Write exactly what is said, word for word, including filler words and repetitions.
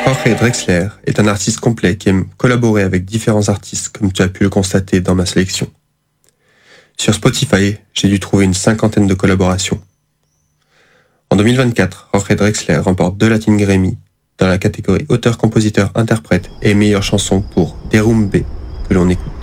Jorge Drexler est un artiste complet qui aime collaborer avec différents artistes, comme tu as pu le constater dans ma sélection. Sur Spotify, j'ai dû trouver une cinquantaine de collaborations. En deux mille vingt-quatre, Jorge Drexler remporte deux Latin Grammy dans la catégorie auteur-compositeur-interprète et meilleure chanson pour Derrumbe, que l'on écoute.